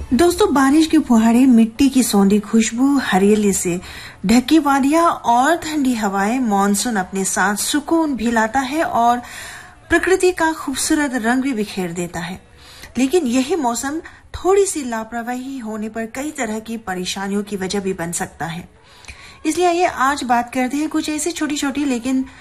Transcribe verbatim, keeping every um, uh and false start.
दोस्तों, बारिश की फुहारें, मिट्टी की सौंधी खुशबू, हरियाली से ढकी वादियां और ठंडी हवाएं, मॉनसून अपने साथ सुकून भी लाता है और प्रकृति का खूबसूरत रंग भी बिखेर देता है। लेकिन यही मौसम थोड़ी सी लापरवाही होने पर कई तरह की परेशानियों की वजह भी बन सकता है। इसलिए ये आज बात करते हैं कुछ ऐसी छोटी छोटी लेकिन